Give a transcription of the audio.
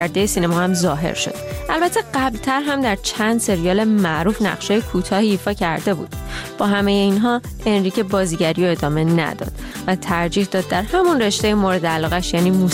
پرده سینما هم ظاهر شد. البته قبلتر هم در چند سریال معروف نقشای کوتاهی ایفا کرده بود. با همه اینها انریکه بازیگری رو ادامه نداد و ترجیح داد در همون رشته مورد علاقش یعنی